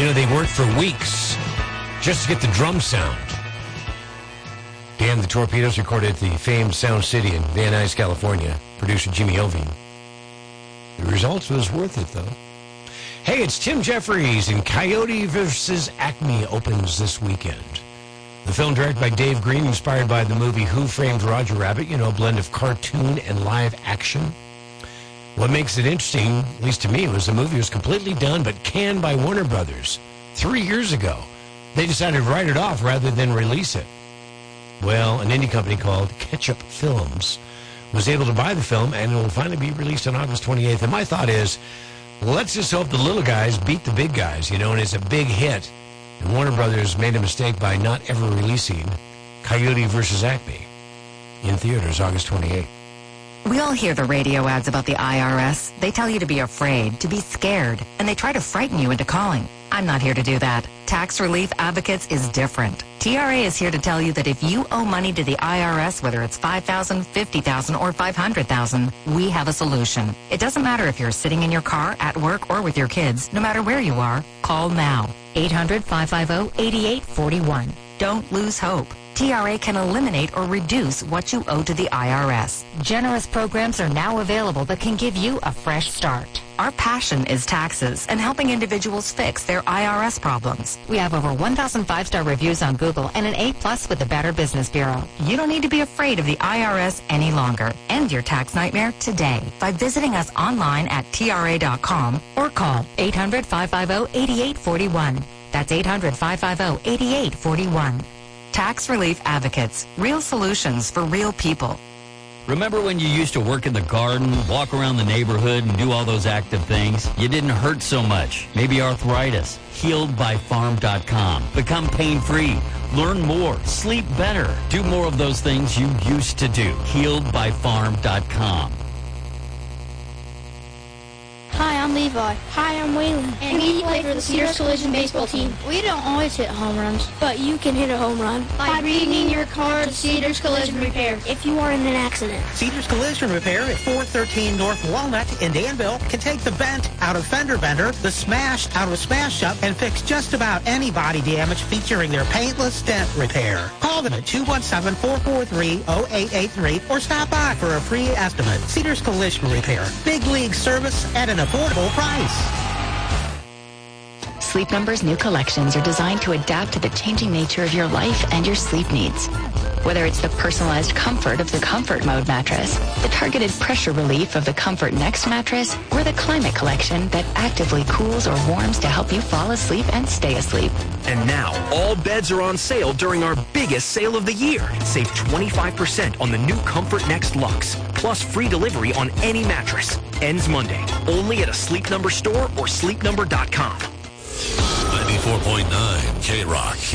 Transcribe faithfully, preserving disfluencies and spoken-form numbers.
You know, they worked for weeks just to get the drum sound. Dan the Torpedoes recorded at the famed Sound City in Van Nuys, California. Producer Jimmy Iovine. The result was worth it, though. Hey, it's Tim Jeffries, and Coyote versus Acme opens this weekend. The film, directed by Dave Green, inspired by the movie Who Framed Roger Rabbit, you know, a blend of cartoon and live action. What makes it interesting, at least to me, was the movie was completely done but canned by Warner Brothers three years ago. They decided to write it off rather than release it. Well, an indie company called Ketchup Films was able to buy the film, and it will finally be released on August twenty-eighth. And my thought is, let's just hope the little guys beat the big guys, you know, and it's a big hit. And Warner Brothers made a mistake by not ever releasing Coyote versus Acme in theaters August twenty-eighth. We all hear the radio ads about the I R S. They tell you to be afraid, to be scared, and they try to frighten you into calling. I'm not here to do that. Tax Relief Advocates is different. T R A is here to tell you that if you owe money to the I R S, whether it's five thousand dollars, fifty thousand dollars, or five hundred thousand dollars, we have a solution. It doesn't matter if you're sitting in your car, at work, or with your kids. No matter where you are, call now. eight hundred, five five zero, eight eight four one. Don't lose hope. T R A can eliminate or reduce what you owe to the I R S. Generous programs are now available that can give you a fresh start. Our passion is taxes and helping individuals fix their I R S problems. We have over one thousand five-star reviews on Google and an A plus with the Better Business Bureau. You don't need to be afraid of the I R S any longer. End your tax nightmare today by visiting us online at T R A dot com or call eight hundred, five five zero, eight eight four one. That's eight hundred, five five zero, eight eight four one. Tax Relief Advocates. Real solutions for real people. Remember when you used to work in the garden, walk around the neighborhood, and do all those active things? You didn't hurt so much. Maybe arthritis. healed by farm dot com. Become pain-free. Learn more. Sleep better. Do more of those things you used to do. healed by farm dot com. Hi, I'm Levi. Hi, I'm Waylon. And we play for the Cedars Collision baseball team. We don't always hit home runs, but you can hit a home run by bringing your car to Cedars Collision Repair if you are in an accident. Cedars Collision Repair at four thirteen North Walnut in Danville can take the bent out of fender bender, the smashed out of smash up, and fix just about any body damage featuring their paintless dent repair. Call them at two one seven, four four three, zero eight eight three or stop by for a free estimate. Cedars Collision Repair. Big league service at an affordable price. Sleep Number's new collections are designed to adapt to the changing nature of your life and your sleep needs. Whether it's the personalized comfort of the Comfort Mode mattress, the targeted pressure relief of the Comfort Next mattress, or the Climate Collection that actively cools or warms to help you fall asleep and stay asleep. And now, all beds are on sale during our biggest sale of the year. Save twenty-five percent on the new Comfort Next Luxe, plus free delivery on any mattress. Ends Monday, only at a Sleep Number store or sleep number dot com. ninety-four point nine K-Rock.